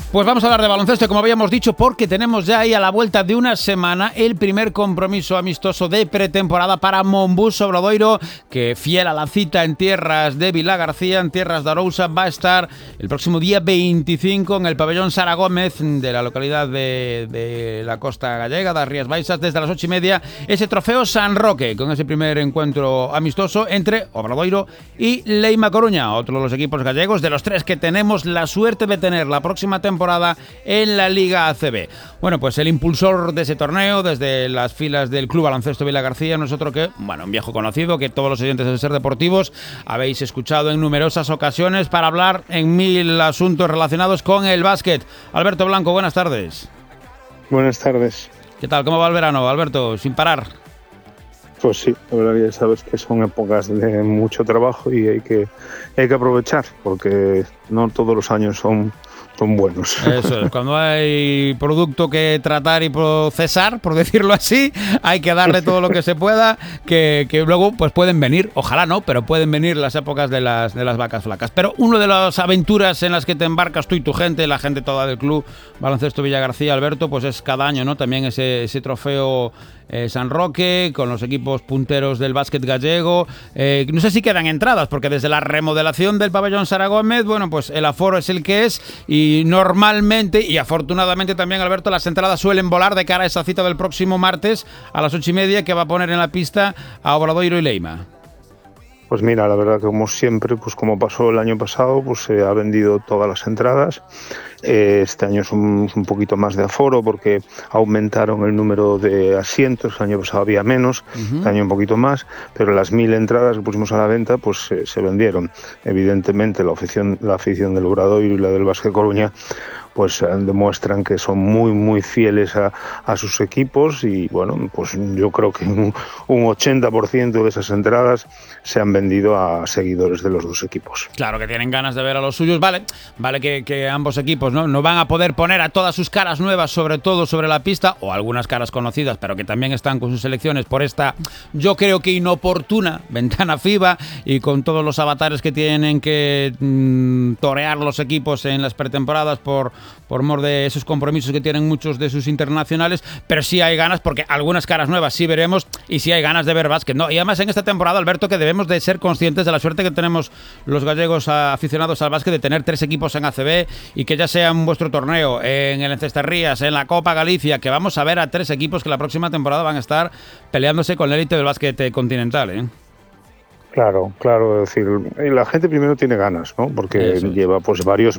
Pues vamos a hablar de baloncesto, como habíamos dicho, porque tenemos ya ahí a la vuelta de una semana el primer compromiso amistoso de pretemporada para Monbus Obradoiro, que fiel a la cita en tierras de Vilagarcía, en tierras de Arousa, va a estar el próximo día 25 en el pabellón Sara Gómez de la localidad de la Costa Gallega, das Rías Baixas, desde las 8:30, ese trofeo San Roque, con ese primer encuentro amistoso entre Obradoiro y Leima Coruña, otro de los equipos gallegos, de los tres que tenemos la suerte de tener la próxima temporada en la Liga ACB. Bueno, pues el impulsor de ese torneo desde las filas del Club Baloncesto Vilagarcía no es otro que, un viejo conocido que todos los oyentes de Ser Deportivos habéis escuchado en numerosas ocasiones para hablar en mil asuntos relacionados con el básquet. Alberto Blanco, buenas tardes. Buenas tardes. ¿Qué tal? ¿Cómo va el verano, Alberto? Sin parar. Pues sí, la verdad que ya sabes que son épocas de mucho trabajo y hay que aprovechar, porque no todos los años son buenos. Eso es, cuando hay producto que tratar y procesar, por decirlo así, hay que darle todo lo que se pueda, que luego pues pueden venir, ojalá no, pero pueden venir las épocas de las vacas flacas. Pero una de las aventuras en las que te embarcas tú y tu gente, la gente toda del Club Baloncesto Vilagarcía, Alberto, pues es cada año, ¿no? También ese trofeo San Roque, con los equipos punteros del básquet gallego. No sé si quedan entradas, porque desde la remodelación del pabellón Sara Gómez, pues el aforo es el que es, y normalmente, y afortunadamente también, Alberto, las entradas suelen volar de cara a esa cita del próximo martes a las 8:30, que va a poner en la pista a Obradoiro y Leima. Pues mira, la verdad que como siempre, pues como pasó el año pasado, pues se ha vendido todas las entradas. Este año es un poquito más de aforo porque aumentaron el número de asientos. El año pasado había menos, este año un poquito más, pero las 1000 entradas que pusimos a la venta pues se vendieron. Evidentemente la afición del Obradoiro y la del Básquet Coruña pues demuestran que son muy muy fieles a sus equipos, y bueno, pues yo creo que un 80% de esas entradas se han vendido a seguidores de los dos equipos. Claro que tienen ganas de ver a los suyos, vale que ambos equipos no van a poder poner a todas sus caras nuevas, sobre todo sobre la pista, o algunas caras conocidas, pero que también están con sus selecciones por esta, yo creo que inoportuna, ventana FIBA, y con todos los avatares que tienen que torear los equipos en las pretemporadas por mor de esos compromisos que tienen muchos de sus internacionales, pero sí hay ganas, porque algunas caras nuevas sí veremos, y sí hay ganas de ver básquet, ¿no? Y además en esta temporada, Alberto, que debemos de ser conscientes de la suerte que tenemos los gallegos aficionados al básquet de tener 3 equipos en ACB, y que ya sea en vuestro torneo, en el Encestarrías, en la Copa Galicia, que vamos a ver a 3 equipos que la próxima temporada van a estar peleándose con la élite del básquet continental, ¿eh? Claro, es decir, la gente primero tiene ganas, ¿no? Porque lleva pues varios